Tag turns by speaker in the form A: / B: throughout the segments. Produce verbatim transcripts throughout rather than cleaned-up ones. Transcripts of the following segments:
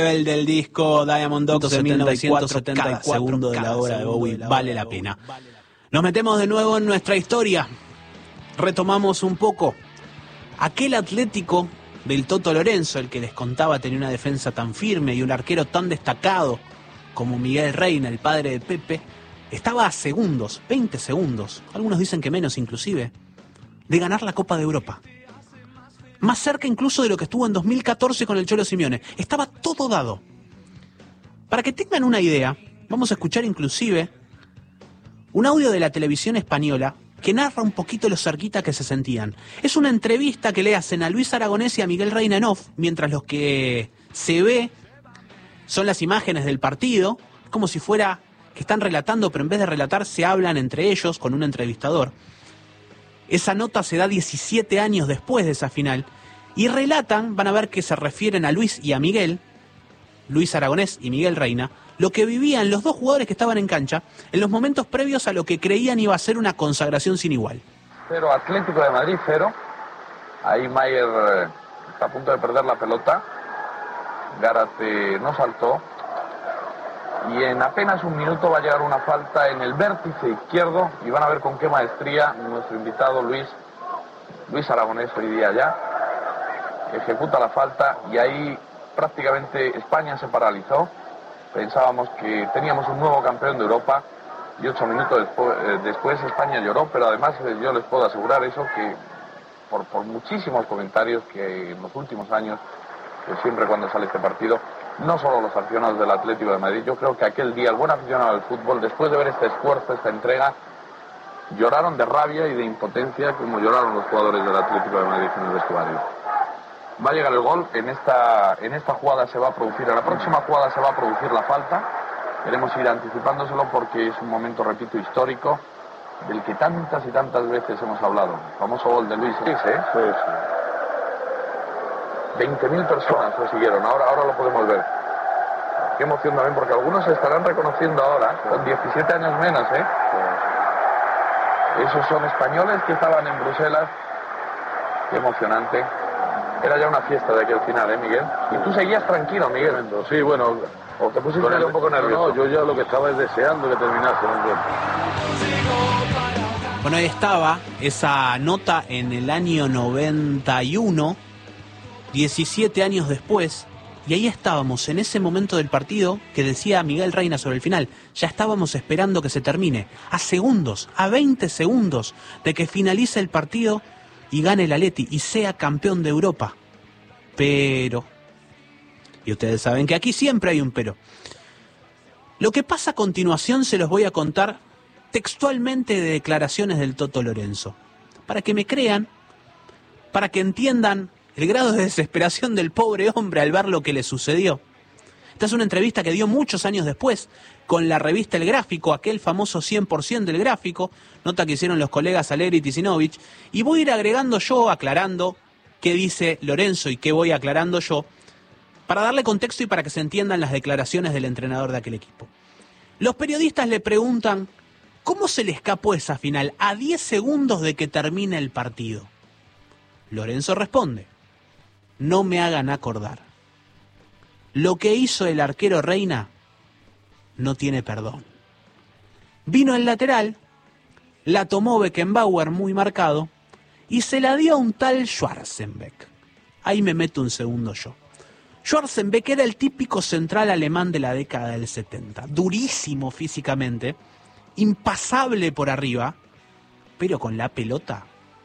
A: El del disco Diamond Dogs de mil novecientos setenta y cuatro, segundo de la obra de Bowie, vale la pena. Nos metemos de nuevo en nuestra historia. Retomamos un poco. Aquel Atlético del Toto Lorenzo, el que les contaba tenía una defensa tan firme y un arquero tan destacado como Miguel Reina, el padre de Pepe, estaba a segundos, veinte segundos, algunos dicen que menos inclusive, de ganar la Copa de Europa. Más cerca incluso de lo que estuvo en dos mil catorce con el Cholo Simeone. Estaba todo dado. Para que tengan una idea, vamos a escuchar inclusive un audio de la televisión española que narra un poquito lo cerquita que se sentían. Es una entrevista que le hacen a Luis Aragonés y a Miguel Reina en off, mientras los que se ve son las imágenes del partido, como si fuera que están relatando, pero en vez de relatar se hablan entre ellos con un entrevistador. Esa nota se da diecisiete años después de esa final y relatan, van a ver que se refieren a Luis y a Miguel, Luis Aragonés y Miguel Reina, lo que vivían los dos jugadores que estaban en cancha en los momentos previos a lo que creían iba a ser una consagración sin igual.
B: Cero, Atlético de Madrid cero. Ahí Mayer eh, está a punto de perder la pelota. Gárate no saltó. Y en apenas un minuto va a llegar una falta en el vértice izquierdo y van a ver con qué maestría nuestro invitado Luis, Luis Aragonés hoy día ya ejecuta la falta y ahí prácticamente España se paralizó. Pensábamos que teníamos un nuevo campeón de Europa y ocho minutos después, eh, después España lloró, pero además eh, yo les puedo asegurar eso que por, por muchísimos comentarios que en los últimos años, que siempre cuando sale este partido, no solo los aficionados del Atlético de Madrid, yo creo que aquel día el buen aficionado del fútbol, después de ver este esfuerzo, esta entrega, lloraron de rabia y de impotencia como lloraron los jugadores del Atlético de Madrid en el vestuario. Va a llegar el gol, en esta, en esta jugada se va a producir, en la próxima jugada se va a producir la falta, queremos ir anticipándoselo porque es un momento, repito, histórico, del que tantas y tantas veces hemos hablado. El famoso gol de Luis, ¿eh? Sí, sí. veinte mil personas lo siguieron, ahora, ahora lo podemos ver. Qué emoción también, porque algunos se estarán reconociendo ahora, con diecisiete años menos, ¿eh? Esos son españoles que estaban en Bruselas. Qué emocionante. Era ya una fiesta de aquel final, ¿eh, Miguel? Y tú seguías tranquilo, Miguel.
C: Sí, bueno,
B: o te pusiste
C: el,
B: un poco nervioso.
C: No, yo ya lo que estaba es deseando que terminase.
A: Bueno, ahí estaba esa nota en el año noventa y uno, diecisiete años después, y ahí estábamos en ese momento del partido que decía Miguel Reina sobre el final. Ya estábamos esperando que se termine, a segundos, a veinte segundos de que finalice el partido y gane el Atleti y sea campeón de Europa. Pero, y ustedes saben que aquí siempre hay un pero. Lo que pasa a continuación se los voy a contar textualmente de declaraciones del Toto Lorenzo, para que me crean, para que entiendan el grado de desesperación del pobre hombre al ver lo que le sucedió. Esta es una entrevista que dio muchos años después con la revista El Gráfico, aquel famoso cien por ciento del Gráfico, nota que hicieron los colegas Alegre y Tisinovich, y voy a ir agregando yo, aclarando qué dice Lorenzo y qué voy aclarando yo, para darle contexto y para que se entiendan las declaraciones del entrenador de aquel equipo. Los periodistas le preguntan, ¿cómo se le escapó esa final a diez segundos de que termine el partido? Lorenzo responde, no me hagan acordar. Lo que hizo el arquero Reina no tiene perdón. Vino el lateral, la tomó Beckenbauer muy marcado y se la dio a un tal Schwarzenbeck. Ahí me meto un segundo yo. Schwarzenbeck era el típico central alemán de la década del setenta, durísimo físicamente, impasable por arriba, pero con la pelota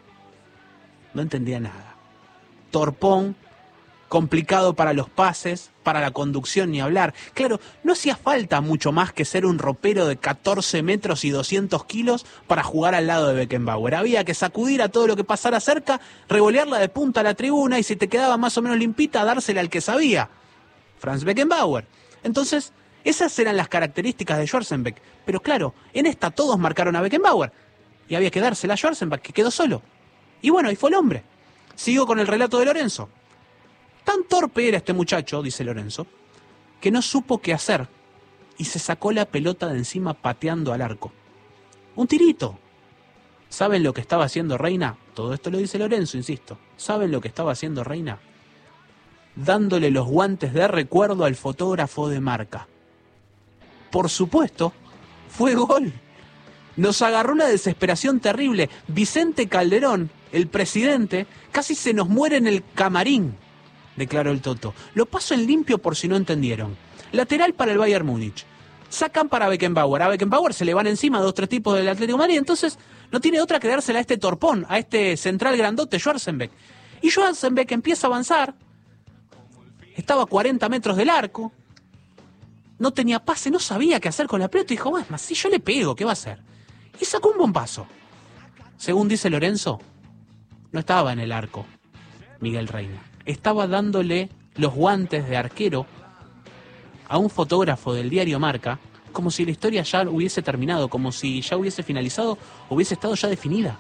A: no entendía nada. Torpón, complicado para los pases, para la conducción ni hablar. Claro, no hacía falta mucho más que ser un ropero de catorce metros y doscientos kilos para jugar al lado de Beckenbauer. Había que sacudir a todo lo que pasara cerca, revolearla de punta a la tribuna y si te quedaba más o menos limpita, dársela al que sabía, Franz Beckenbauer. Entonces, esas eran las características de Schwarzenbeck. Pero claro, en esta todos marcaron a Beckenbauer y había que dársela a Schwarzenbeck, que quedó solo. Y bueno, ahí fue el hombre. Sigo con el relato de Lorenzo. Tan torpe era este muchacho, dice Lorenzo, que no supo qué hacer y se sacó la pelota de encima pateando al arco. Un tirito. ¿Saben lo que estaba haciendo Reina? Todo esto lo dice Lorenzo, insisto. ¿Saben lo que estaba haciendo Reina? dándole los guantes de recuerdo al fotógrafo de Marca. Por supuesto, fue gol. Nos agarró una desesperación terrible. Vicente Calderón, el presidente, casi se nos muere en el camarín, declaró el Toto. Lo paso en limpio por si no entendieron. Lateral para el Bayern Múnich. Sacan para Beckenbauer. A Beckenbauer se le van encima dos tres tipos del Atlético de Madrid, entonces no tiene otra que dársela a este torpón, a este central grandote, Schwarzenbeck. Y Schwarzenbeck empieza a avanzar. Estaba a cuarenta metros del arco. No tenía pase, no sabía qué hacer con la pelota. Y dijo, más, si yo le pego, ¿qué va a hacer? Y sacó un bombazo. Según dice Lorenzo, no estaba en el arco Miguel Reina. Estaba dándole los guantes de arquero a un fotógrafo del diario Marca, como si la historia ya hubiese terminado, como si ya hubiese finalizado, hubiese estado ya definida.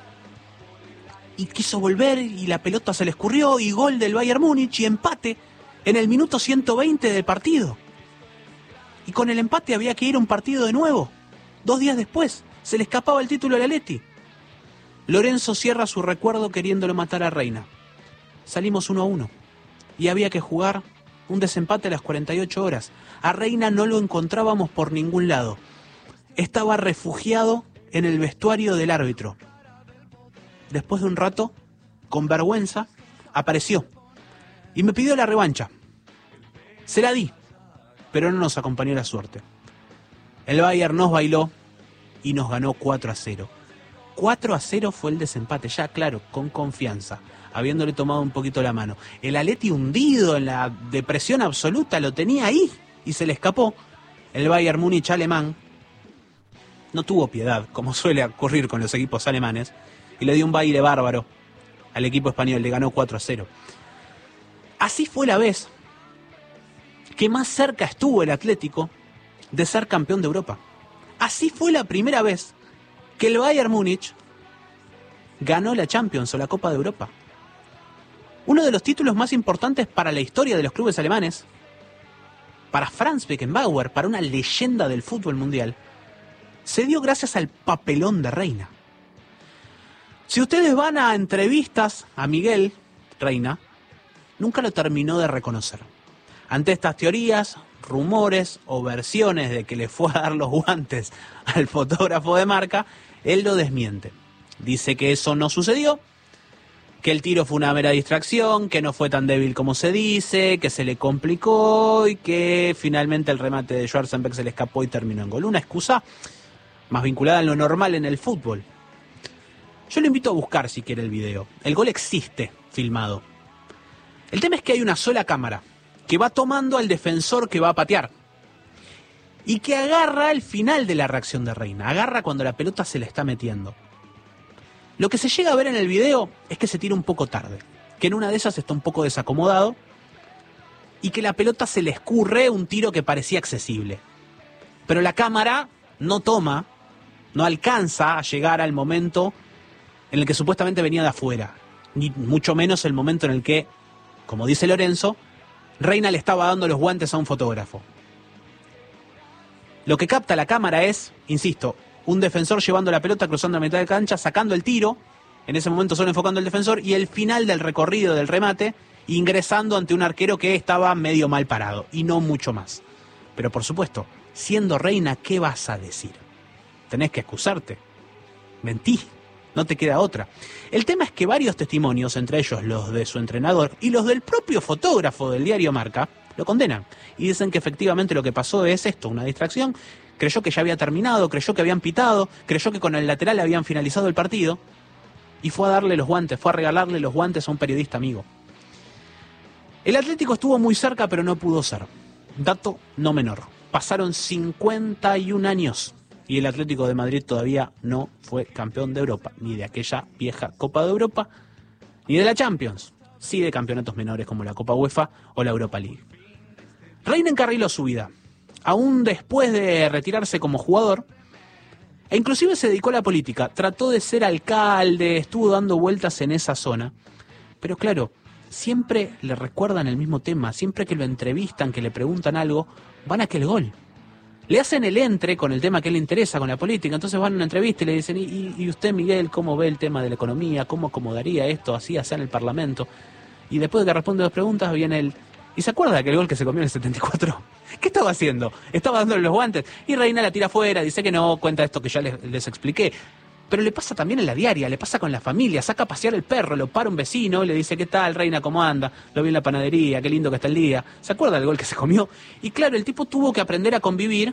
A: Y quiso volver y la pelota se le escurrió y gol del Bayern Múnich y empate en el minuto ciento veinte del partido. Y con el empate había que ir a un partido de nuevo. Dos días después se le escapaba el título al Atleti. Lorenzo cierra su recuerdo queriéndolo matar a Reina. Salimos uno a uno y había que jugar un desempate a las cuarenta y ocho horas. A Reina no lo encontrábamos por ningún lado. Estaba refugiado en el vestuario del árbitro. Después de un rato, con vergüenza, apareció y me pidió la revancha. Se la di, pero no nos acompañó la suerte. El Bayern nos bailó y nos ganó cuatro a cero. cuatro a cero fue el desempate, ya claro, con confianza, habiéndole tomado un poquito la mano. El Atleti hundido en la depresión absoluta lo tenía ahí y se le escapó. El Bayern Múnich alemán no tuvo piedad, como suele ocurrir con los equipos alemanes, y le dio un baile bárbaro al equipo español, le ganó cuatro a cero. Así fue la vez que más cerca estuvo el Atlético de ser campeón de Europa. Así fue la primera vez que el Bayern Múnich ganó la Champions o la Copa de Europa. Uno de los títulos más importantes para la historia de los clubes alemanes, para Franz Beckenbauer, para una leyenda del fútbol mundial, se dio gracias al papelón de Reina. Si ustedes van a entrevistas a Miguel Reina, nunca lo terminó de reconocer. Ante estas teorías, rumores o versiones de que le fue a dar los guantes al fotógrafo de Marca, él lo desmiente. Dice que eso no sucedió, que el tiro fue una mera distracción, que no fue tan débil como se dice, que se le complicó y que finalmente el remate de Schwarzenbeck se le escapó y terminó en gol. Una excusa más vinculada a lo normal en el fútbol. Yo lo invito a buscar si quiere el video. El gol existe filmado. El tema es que hay una sola cámara que va tomando al defensor que va a patear y que agarra el final de la reacción de Reina, agarra cuando la pelota se le está metiendo. Lo que se llega a ver en el video es que se tira un poco tarde, que en una de esas está un poco desacomodado y que la pelota se le escurre un tiro que parecía accesible. Pero la cámara no toma, no alcanza a llegar al momento en el que supuestamente venía de afuera, ni mucho menos el momento en el que, como dice Lorenzo, Reina le estaba dando los guantes a un fotógrafo. Lo que capta la cámara es, insisto, un defensor llevando la pelota, cruzando la mitad de cancha, sacando el tiro, en ese momento solo enfocando al defensor, y el final del recorrido del remate, ingresando ante un arquero que estaba medio mal parado, y no mucho más. Pero por supuesto, siendo Reina, ¿qué vas a decir? Tenés que excusarte. Mentí. No te queda otra. El tema es que varios testimonios, entre ellos los de su entrenador y los del propio fotógrafo del diario Marca, lo condenan. Y dicen que efectivamente lo que pasó es esto, una distracción. Creyó que ya había terminado, creyó que habían pitado, creyó que con el lateral habían finalizado el partido y fue a darle los guantes, fue a regalarle los guantes a un periodista amigo. El Atlético estuvo muy cerca, pero no pudo ser. Dato no menor. Pasaron cincuenta y un años. Y el Atlético de Madrid todavía no fue campeón de Europa, ni de aquella vieja Copa de Europa, ni de la Champions, sí de campeonatos menores como la Copa UEFA o la Europa League. Reina encarriló su vida, aún después de retirarse como jugador, e inclusive se dedicó a la política, trató de ser alcalde, estuvo dando vueltas en esa zona, pero claro, siempre le recuerdan el mismo tema, siempre que lo entrevistan, que le preguntan algo, van a aquel gol. Le hacen el entre con el tema que le interesa, con la política, entonces van a una entrevista y le dicen, ¿y, y usted, Miguel, cómo ve el tema de la economía? ¿Cómo acomodaría esto así, así en el Parlamento? Y después de que responde dos preguntas, viene el... ¿Y se acuerda de aquel gol que se comió en el setenta y cuatro? ¿Qué estaba haciendo? Estaba dándole los guantes. Y Reina la tira afuera, dice que no, cuenta esto que ya les, les expliqué. Pero le pasa también en la diaria, le pasa con la familia, saca a pasear el perro, lo para un vecino, le dice, ¿qué tal, Reina, cómo anda? Lo vi en la panadería, qué lindo que está el día. ¿Se acuerda del gol que se comió? Y claro, el tipo tuvo que aprender a convivir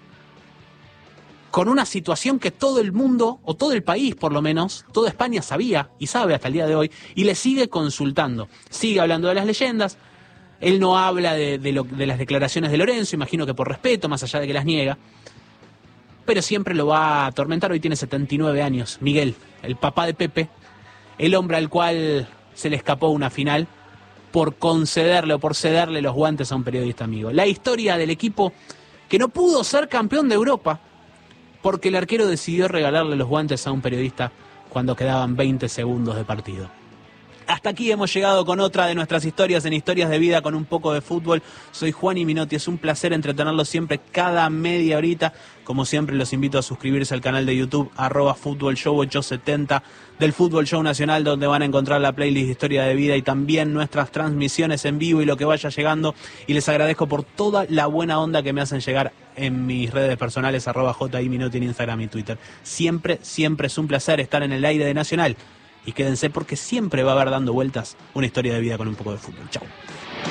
A: con una situación que todo el mundo, o todo el país por lo menos, toda España sabía y sabe hasta el día de hoy, y le sigue consultando. Sigue hablando de las leyendas. Él no habla de, de, lo, de las declaraciones de Lorenzo, imagino que por respeto, más allá de que las niega, pero siempre lo va a atormentar. Hoy tiene setenta y nueve años, Miguel, el papá de Pepe, el hombre al cual se le escapó una final por concederle o por cederle los guantes a un periodista amigo. La historia del equipo que no pudo ser campeón de Europa porque el arquero decidió regalarle los guantes a un periodista cuando quedaban veinte segundos de partido. Hasta aquí hemos llegado con otra de nuestras historias en Historias de Vida con un poco de fútbol. Soy Juan y Minotti, es un placer entretenerlos siempre cada media horita. Como siempre los invito a suscribirse al canal de YouTube arroba Fútbol Show ochocientos setenta del Fútbol Show Nacional, donde van a encontrar la playlist de Historia de Vida y también nuestras transmisiones en vivo y lo que vaya llegando. Y les agradezco por toda la buena onda que me hacen llegar en mis redes personales arroba J I Minotti en Instagram y Twitter. Siempre, siempre es un placer estar en el aire de Nacional. Y quédense porque siempre va a haber dando vueltas una historia de vida con un poco de fútbol. Chau.